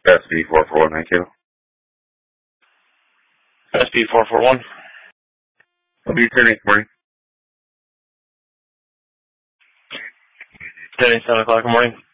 SB441, thank you. SB441. What are you turning this morning? 10 o'clock in the morning.